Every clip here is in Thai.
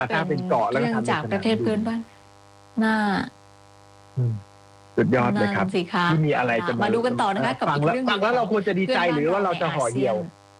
ถ้าเป็นเกาะแล้วก็เรื่องทำในจากสปนาระมเทศบิเพื่อนนบ้านน่าสุดยอดเลยครับนั่นสิคะที่มีอะไรจะมาดูกันต่อนะคะกับฟังอีกแล้วเรื่องหฟันึ่งงแล้วเราของควรจะดีใจเพื่อนบ้านหรือว่าเราจะเราในห่อเหี่ยว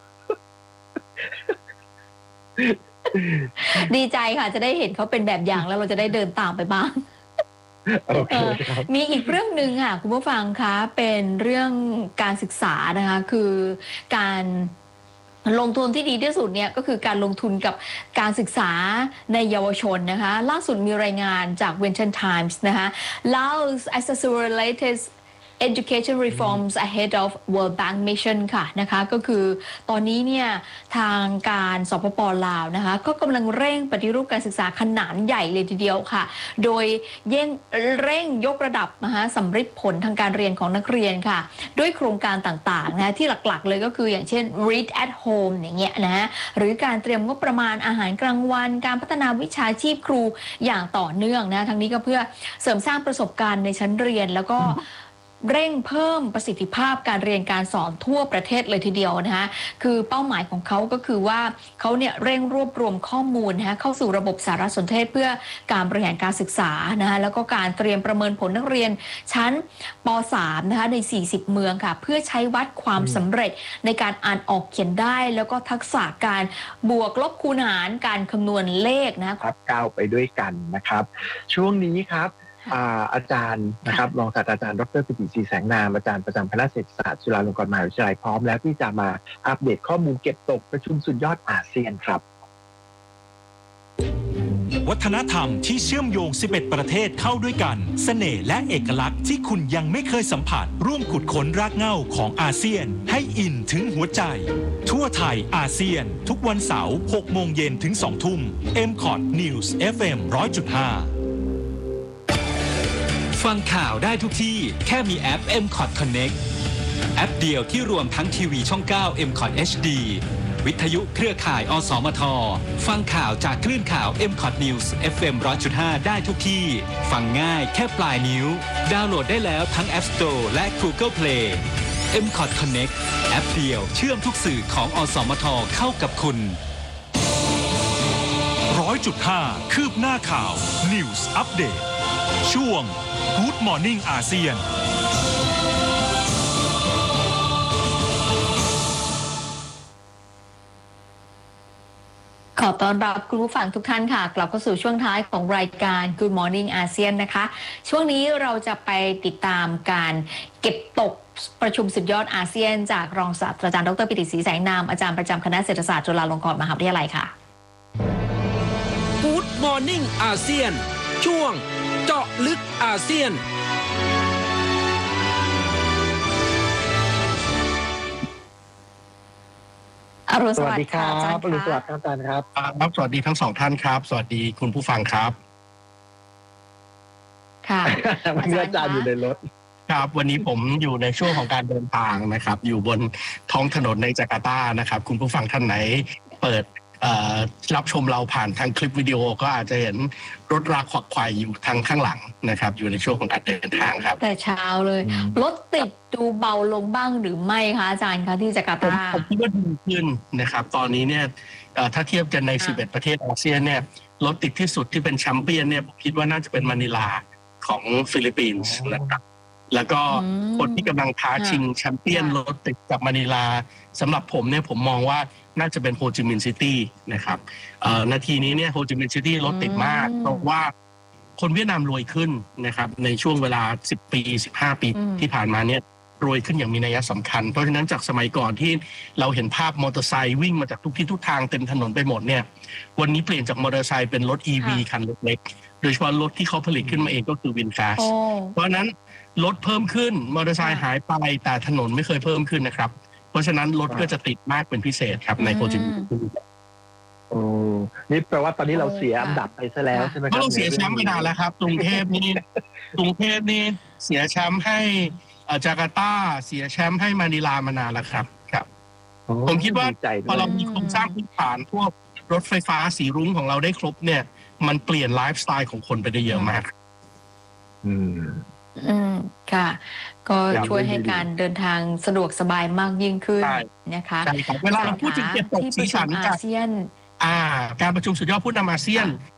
ดีใจค่ะจะได้เห็นเขาเป็นแบบอย่างแล้วเราจะได้เดินตามไปบ้างโอเคครับมีอีกเรื่องหนึ่งค่ะคุณผู้ฟังคะเป็นเรื่องการศึกษานะคะคือการลงทุนที่ดีที่สุดเนี่ยก็คือการลงทุนกับการศึกษาในเยาวชนนะคะล่าสุดมีรายงานจาก Western Times นะคะ Laos accelerated education reforms ahead of World Bank mission ค่ะนะคะก็คือตอนนี้เนี่ยทางการสปป.ลาวนะคะก็กำลังเร่งปฏิรูปการศึกษาขนาดใหญ่เลยทีเดียวค่ะโดยเร่งยกระดับนะคะสำฤทธิ์ผลทางการเรียนของนักเรียนค่ะด้วยโครงการต่างๆนะที่หลักๆเลยก็คืออย่างเช่น read at home อย่างเงี้ยนะหรือการเตรียมงบประมาณอาหารกลางวันการพัฒนาวิชาชีพครูอย่างต่อเนื่องนะทั้งนี้ก็เพื่อเสริมสร้างประสบการณ์ในชั้นเรียนแล้วก็เร่งเพิ่มประสิทธิภาพการเรียนการสอนทั่วประเทศเลยทีเดียวนะคะคือเป้าหมายของเขาก็คือว่าเขาเนี่ยเร่งรวบรวมข้อมูลนะคะเข้าสู่ระบบสารสนเทศเพื่อการบริหารการศึกษานะคะแล้วก็การเตรียมประเมินผลนักเรียนชั้นป .3 นะคะใน40เมืองค่ะเพื่อใช้วัดความสำเร็จในการอ่านออกเขียนได้แล้วก็ทักษะการบวกลบคูณหารการคำนวณเลขนะครับก้าวไปด้วยกันนะครับ ช่วงนี้ครับอาจารย์นะครับรองศาสตราจารย์ดร.ปิติ ศรีแสงนามอาจารย์ประจำคณะเศรษฐศาสตร์จุฬาลงกรณ์มหาวิทยาลัยพร้อมแล้วที่จะมาอัปเดตข้อมูลเก็บตกประชุมสุดยอดอาเซียนครับวัฒนธรรมที่เชื่อมโยง 11 ประเทศเข้าด้วยกันเสน่ห์และเอกลักษณ์ที่คุณยังไม่เคยสัมผัสร่วมขุดค้นรากเหง้าของอาเซียนให้อินถึงหัวใจทั่วไทยอาเซียนทุกวันเสาร์ 6 โมงเย็นถึง 2 ทุ่ม MCOT News FM 100.5ฟังข่าวได้ทุกที่แค่มีแอป MCOT Connect แอปเดียวที่รวมทั้งทีวีช่อง 9 MCOT HD วิทยุเครือข่ายอสมทฟังข่าวจากคลื่นข่าว MCOT News FM 100.5 ได้ทุกที่ฟังง่ายแค่ปลายนิ้วดาวน์โหลดได้แล้วทั้ง App Store และ Google Play MCOT Connect แอปเดียวเชื่อมทุกสื่อของอสมทเข้ากับคุณ 100.5 คืบหน้าข่าว News Update ช่วง Good Morning อาเซียนขอต้อนรับคุณผู้ฟังทุกท่านค่ะกลับเข้าสู่ช่วงท้ายของรายการ Good Morning อาเซียนนะคะช่วงนี้เราจะไปติดตามการเก็บตกประชุมสุดยอดอาเซียนจากรองศาสตราจารย์ดร.ปิติ ศรีแสงนามอาจารย์ประจำคณะเศรษฐศาสตร์จุฬาลงกรณ์มหาวิทยาลัยค่ะ Good Morning อาเซียนช่วงเจาะลึกอาเซียนอรุณสสวัวัสสดีดิ์คค่ะรับอาจารย์อรุณสวัสค่ะดิ์ครับอาจารย์ครับครับสวัสดีทั้งสองท่านครับสวัสดีคุณผู้ฟังครับค่ะวันนี้อาจารย์อยู่ในรถครับวันนี้ผมอยู่ในช่วงของการเดินทางนะครับอยู่บนท้องถนนในจาการ์ตานะครับคุณผู้ฟังท่านไหนเปิดรับชมเราผ่านทางคลิปวิดีโอก็อาจจะเห็นรถราขวักไขว่อยู่ทางข้างหลังนะครับอยู่ในช่วงของการเดินทางครับแต่เช้าเลยรถติดดูเบาลงบ้างหรือไม่คะอาจารย์คะที่จาการ์ตาผมคิดว่าดีขึ้นนะครับตอนนี้เนี่ยถ้าเทียบกันใน 11 ประเทศอาเซียนเนี่ยรถติดที่สุดที่เป็นแชมเปี้ยนเนี่ยผมคิดว่าน่าจะเป็นมะนิลาของฟิลิปปินส์นะครับแล้วก็คนที่กำลังท้าชิงแชมเปี้ยนรถติดกับมะนิลาสำหรับผมเนี่ยผมมองว่าน่าจะเป็นโฮจิมินห์ซิตี้นะครับนาทีนี้เนี่ยโฮจิมินห์ซิตี้รถติดมากเพราะว่าคนเวียดนามรวยขึ้นนะครับในช่วงเวลา10 ปี 15 ปีที่ผ่านมาเนี่ยรวยขึ้นอย่างมีนัยสำคัญเพราะฉะนั้นจากสมัยก่อนที่เราเห็นภาพมอเตอร์ไซค์วิ่งมาจากทุกที่ทุกทางเต็มถนนไปหมดเนี่ยวันนี้เปลี่ยนจากมอเตอร์ไซค์เป็นรถ EV คันเล็กๆโดยเฉพาะรถที่เขาผลิตขึ้นมาเองก็คือวินฟาสเพราะฉะนั้นรถเพิ่มขึ้นมอเตอร์ไซค์หายไปแต่ถนนไม่เคยเพิ่มขึ้นนะครับเพราะฉะนั้นรถก็จะติดมากเป็นพิเศษครับในโฮจิมินห์ซิตี้โอ้นี่แปลว่าตอนนี้เราเสียอันดับไปซะแล้วใช่ไหมครับเราเสียแชมป์ไปนานแล้วครับกรุงเทพนี่เสียแชมป์ให้จาการ์ตาเสียแชมป์ให้มะนิลามานานแล้วครับผมคิดว่าพอเรามีโครงสร้างพื้นฐานพวกรถไฟฟ้าสีรุ้งของเราได้ครบเนี่ยมันเปลี่ยนไลฟ์สไตล์ของคนไปได้เยอะมากค่ะก็ช่วยให้การเดินทางสะดวกสบายมากยิ่งขึ้นนะคะเวลาเราพูดถึงเก็บตกสีสันอาเซียนการประชุมสุดยอดผู้นำอาเซียน